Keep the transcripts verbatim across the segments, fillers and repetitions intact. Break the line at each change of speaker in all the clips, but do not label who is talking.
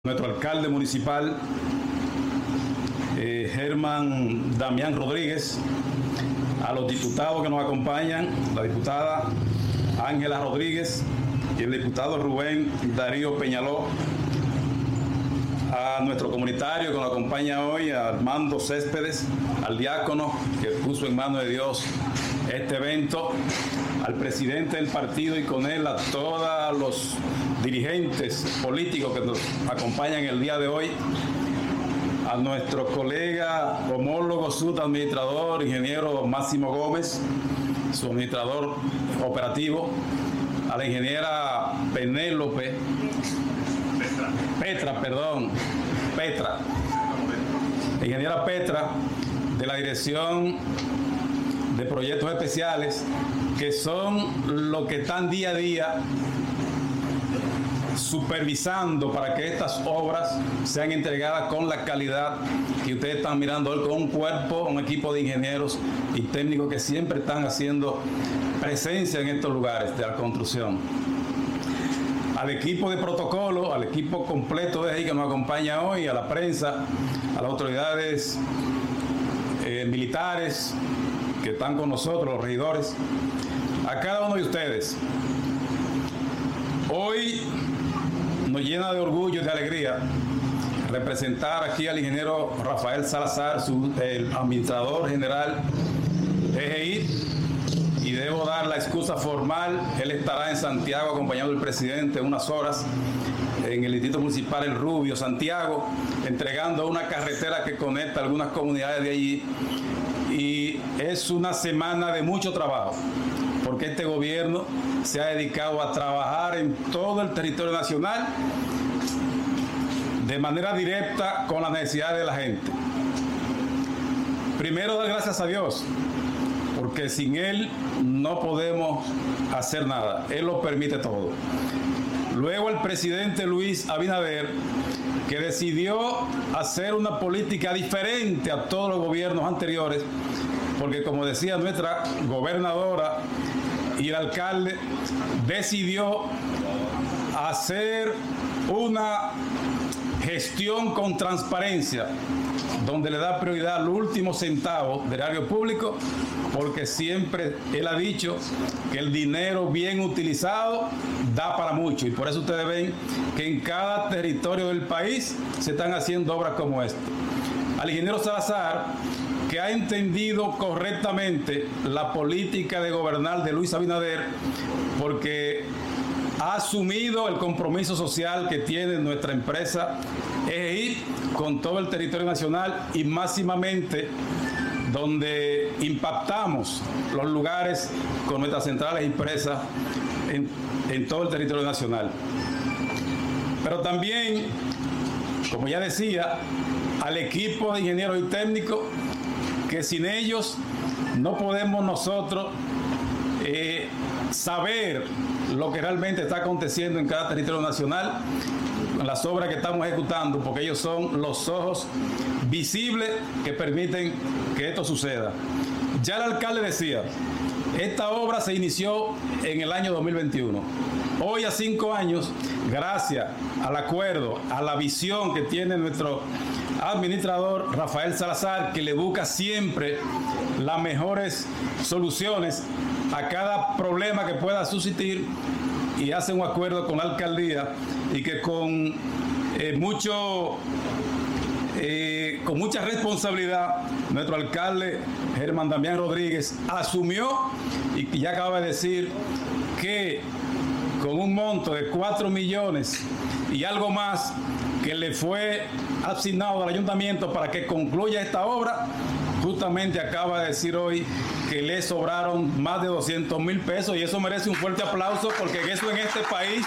Nuestro alcalde municipal, eh, Germán Damián Rodríguez, a los diputados que nos acompañan, la diputada Ángela Rodríguez y el diputado Rubén Darío Peñaló, a nuestro comunitario que nos acompaña hoy, a Armando Céspedes, al diácono que puso en manos de Dios este evento, al presidente del partido y con él a todos los dirigentes políticos que nos acompañan el día de hoy, a nuestro colega homólogo subadministrador, ingeniero Máximo Gómez, su administrador operativo, a la ingeniera Penélope Petra, Petra, perdón, Petra, la ingeniera Petra de la Dirección de Proyectos Especiales, que son los que están día a día supervisando para que estas obras sean entregadas con la calidad que ustedes están mirando hoy, con un cuerpo, un equipo de ingenieros y técnicos que siempre están haciendo presencia en estos lugares de la construcción. Al equipo de protocolo, al equipo completo de ahí que nos acompaña hoy, a la prensa, a las autoridades eh, militares que están con nosotros, los regidores, a cada uno de ustedes. Hoy nos llena de orgullo y de alegría representar aquí al ingeniero Rafael Salazar, su, el administrador general de E G I, y debo dar la excusa formal. Él estará en Santiago acompañado del presidente unas horas en el distrito municipal El Rubio, Santiago, entregando una carretera que conecta algunas comunidades de allí. Y es una semana de mucho trabajo, porque este gobierno se ha dedicado a trabajar en todo el territorio nacional de manera directa con las necesidades de la gente. Primero, dar gracias a Dios, porque sin Él no podemos hacer nada. Él lo permite todo. Luego, el presidente Luis Abinader, que decidió hacer una política diferente a todos los gobiernos anteriores, porque como decía nuestra gobernadora y el alcalde, decidió hacer una gestión con transparencia, donde le da prioridad al último centavo del erario público, porque siempre él ha dicho que el dinero bien utilizado da para mucho, y por eso ustedes ven que en cada territorio del país se están haciendo obras como esta. Al ingeniero Salazar, que ha entendido correctamente la política de gobernar de Luis Abinader, porque ha asumido el compromiso social que tiene nuestra empresa E G I con todo el territorio nacional y máximamente donde impactamos los lugares con nuestras centrales impresas en, en todo el territorio nacional. Pero también, como ya decía, al equipo de ingenieros y técnicos, que sin ellos no podemos nosotros eh, saber lo que realmente está aconteciendo en cada territorio nacional, las obras que estamos ejecutando, porque ellos son los ojos visibles que permiten que esto suceda. Ya el alcalde decía, esta obra se inició en el año dos mil veintiuno. Hoy, a cinco años, gracias al acuerdo, a la visión que tiene nuestro administrador Rafael Salazar, que le busca siempre las mejores soluciones a cada problema que pueda suscitar, y hace un acuerdo con la alcaldía, y que con eh, mucho eh, con mucha responsabilidad nuestro alcalde Germán Damián Rodríguez asumió, y ya acaba de decir que con un monto de cuatro millones y algo más que le fue asignado al ayuntamiento para que concluya esta obra, justamente acaba de decir hoy que le sobraron más de doscientos mil pesos, y eso merece un fuerte aplauso, porque eso en este país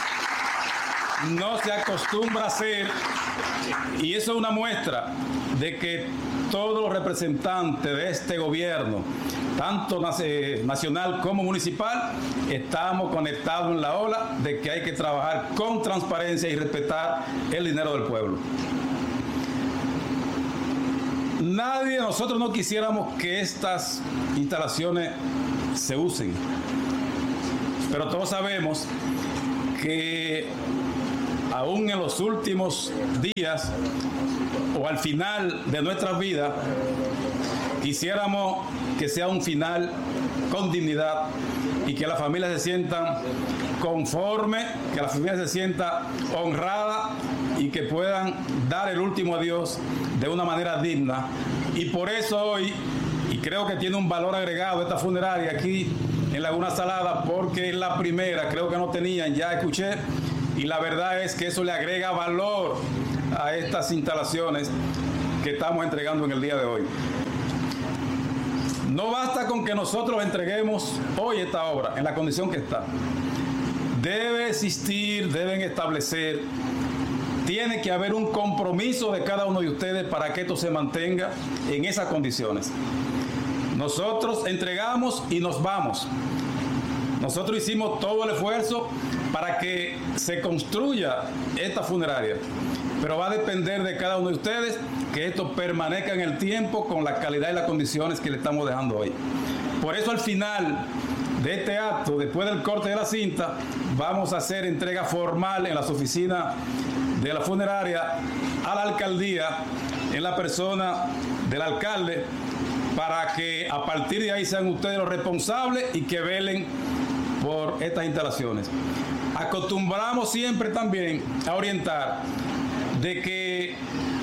no se acostumbra a hacer, y eso es una muestra de que todos los representantes de este gobierno, tanto nacional como municipal, estamos conectados en la ola de que hay que trabajar con transparencia y respetar el dinero del pueblo. Nadie, nosotros no quisiéramos que estas instalaciones se usen, pero todos sabemos que aún en los últimos días o al final de nuestras vidas, quisiéramos que sea un final con dignidad y que la familia se sienta conforme, que la familia se sienta honrada y que puedan dar el último adiós de una manera digna. Y por eso hoy, y creo que tiene un valor agregado esta funeraria aquí en Laguna Salada, porque es la primera, creo que no tenían, ya escuché, y la verdad es que eso le agrega valor a estas instalaciones que estamos entregando en el día de hoy. No basta con que nosotros entreguemos hoy esta obra en la condición que está. Debe existir, deben establecer, tiene que haber un compromiso de cada uno de ustedes para que esto se mantenga en esas condiciones. Nosotros entregamos y nos vamos. Nosotros hicimos todo el esfuerzo para que se construya esta funeraria, pero va a depender de cada uno de ustedes que esto permanezca en el tiempo con la calidad y las condiciones que le estamos dejando hoy. Por eso al final de este acto, después del corte de la cinta, vamos a hacer entrega formal en las oficinas de la funeraria a la alcaldía, en la persona del alcalde, para que a partir de ahí sean ustedes los responsables y que velen por estas instalaciones. Acostumbramos siempre también a orientar de que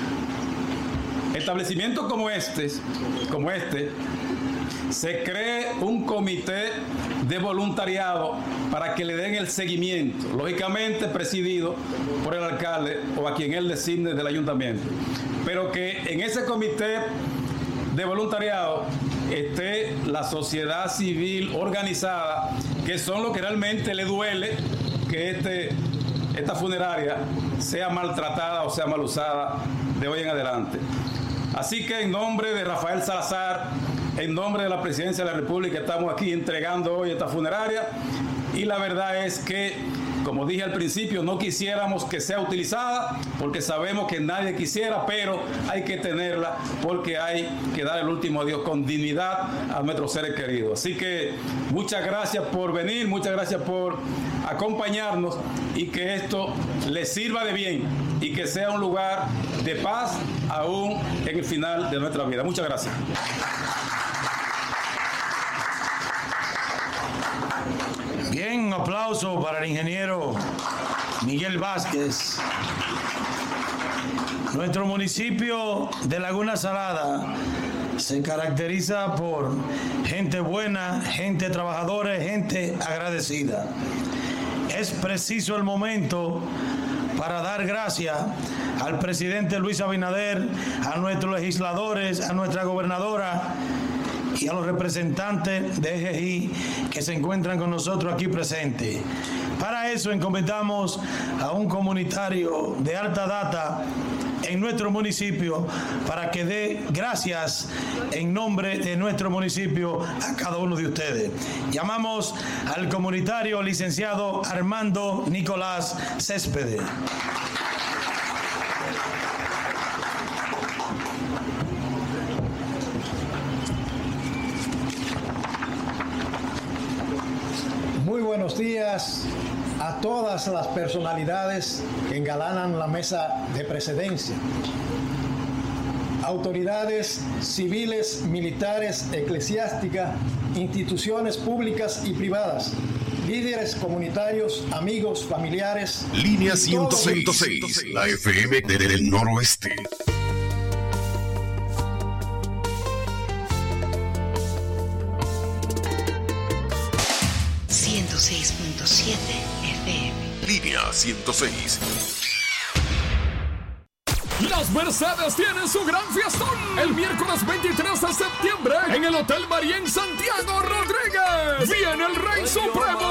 establecimientos como este, como este, se cree un comité de voluntariado para que le den el seguimiento, lógicamente presidido por el alcalde o a quien él designe del ayuntamiento, pero que en ese comité de voluntariado esté la sociedad civil organizada, que son los que realmente le duele que este, esta funeraria sea maltratada o sea mal usada de hoy en adelante. Así que en nombre de Rafael Salazar, en nombre de la Presidencia de la República, estamos aquí entregando hoy esta funeraria, y la verdad es que, como dije al principio, no quisiéramos que sea utilizada porque sabemos que nadie quisiera, pero hay que tenerla porque hay que dar el último adiós con dignidad a nuestros seres queridos. Así que muchas gracias por venir, muchas gracias por acompañarnos, y que esto les sirva de bien y que sea un lugar de paz aún en el final de nuestra vida. Muchas gracias.
Bien, un aplauso para el ingeniero Miguel Vázquez. Nuestro municipio de Laguna Salada se caracteriza por gente buena, gente trabajadora, gente agradecida. Es preciso el momento para dar gracias al presidente Luis Abinader, a nuestros legisladores, a nuestra gobernadora y a los representantes de E G I que se encuentran con nosotros aquí presentes. Para eso encomendamos a un comunitario de alta data en nuestro municipio para que dé gracias en nombre de nuestro municipio a cada uno de ustedes. Llamamos al comunitario licenciado Armando Nicolás Céspedes.
Muy buenos días a todas las personalidades que engalanan la mesa de presidencia. Autoridades civiles, militares, eclesiásticas, instituciones públicas y privadas, líderes comunitarios, amigos, familiares.
Línea ciento seis, la F M del Noroeste.
ciento seis punto siete F M.
Línea ciento seis.
Las Mercedes tienen su gran fiestón el miércoles veintitrés de septiembre en el Hotel María en Santiago Rodríguez. Viene el Rey Supremo